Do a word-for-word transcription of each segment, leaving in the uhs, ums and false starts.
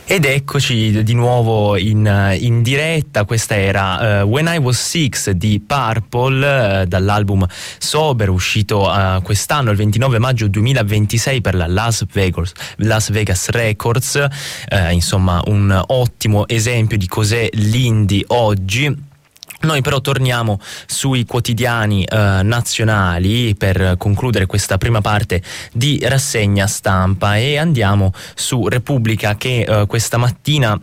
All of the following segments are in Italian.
Ed eccoci di nuovo in, in diretta. Questa era uh, When I Was Six di Purple, uh, dall'album Sober, uscito uh, quest'anno il ventinove maggio duemilaventisei per la Las Vegas, Las Vegas Records. Uh, insomma, un ottimo esempio di cos'è l'indie oggi. Noi però torniamo sui quotidiani eh, nazionali per concludere questa prima parte di rassegna stampa e andiamo su Repubblica, che eh, questa mattina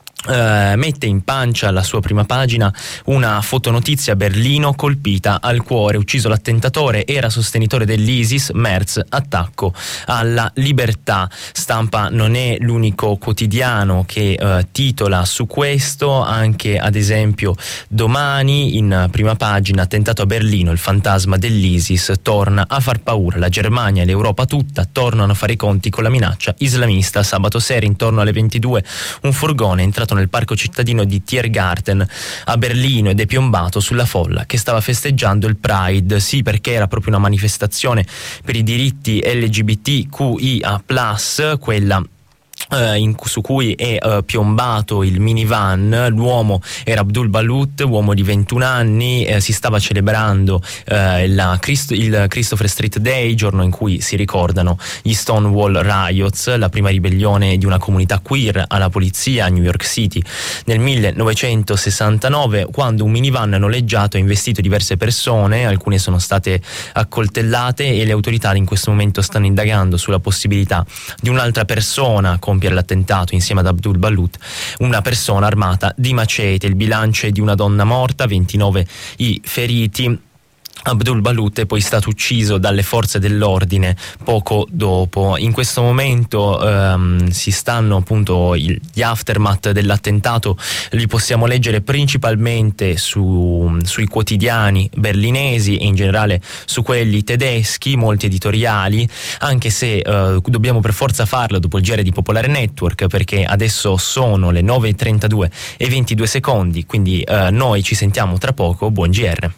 Uh, mette in pancia alla sua prima pagina una fotonotizia: Berlino colpita al cuore, ucciso l'attentatore, era sostenitore dell'ISIS, Merz, attacco alla libertà. Stampa non è l'unico quotidiano che uh, titola su questo, anche ad esempio Domani in prima pagina: attentato a Berlino, il fantasma dell'ISIS torna a far paura, la Germania e l'Europa tutta tornano a fare i conti con la minaccia islamista. Sabato sera intorno alle ventidue un furgone è entrato nel parco cittadino di Tiergarten a Berlino ed è piombato sulla folla che stava festeggiando il Pride. Sì, perché era proprio una manifestazione per i diritti L G B T Q I A plus, quella Uh, in, su cui è uh, piombato il minivan. L'uomo era Abdul Balut, uomo di ventuno anni. Eh, si stava celebrando uh, la Christ- il Christopher Street Day, giorno in cui si ricordano gli Stonewall Riots, la prima ribellione di una comunità queer alla polizia a New York City nel millenovecentosessantanove, quando un minivan noleggiato ha investito diverse persone. Alcune sono state accoltellate e le autorità in questo momento stanno indagando sulla possibilità di un'altra persona compiere l'attentato insieme ad Abdul Balut, una persona armata di macete. Il bilancio è di una donna morta, ventinove i feriti. Abdul Balut è poi stato ucciso dalle forze dell'ordine poco dopo. In questo momento ehm, si stanno appunto il, gli aftermath dell'attentato, li possiamo leggere principalmente su, sui quotidiani berlinesi e in generale su quelli tedeschi, molti editoriali, anche se eh, dobbiamo per forza farlo dopo il G R di Popolare Network, perché adesso sono le nove e trentadue e ventidue secondi, quindi eh, noi ci sentiamo tra poco. Buon G R.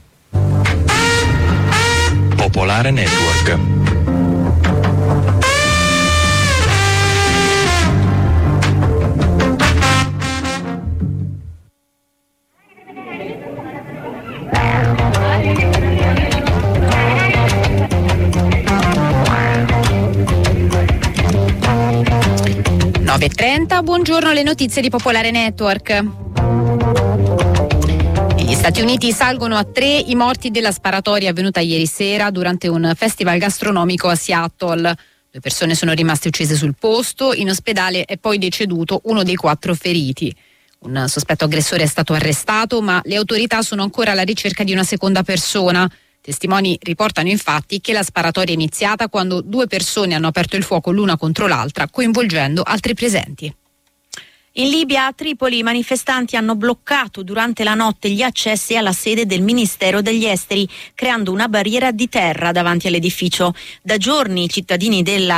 Popolare Network. nove e trenta, buongiorno, le notizie di Popolare Network. Negli Stati Uniti salgono a tre i morti della sparatoria avvenuta ieri sera durante un festival gastronomico a Seattle. Due persone sono rimaste uccise sul posto, in ospedale è poi deceduto uno dei quattro feriti. Un sospetto aggressore è stato arrestato, ma le autorità sono ancora alla ricerca di una seconda persona. Testimoni riportano infatti che la sparatoria è iniziata quando due persone hanno aperto il fuoco l'una contro l'altra, coinvolgendo altri presenti. In Libia, a Tripoli, i manifestanti hanno bloccato durante la notte gli accessi alla sede del Ministero degli Esteri, creando una barriera di terra davanti all'edificio. Da giorni i cittadini della